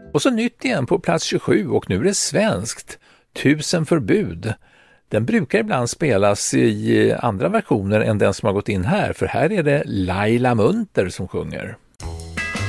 Och så nytt igen på plats 27 och nu är det svenskt. 1000 förbud. Den brukar ibland spelas i andra versioner än den som har gått in här, för här är det Laila Munter som sjunger.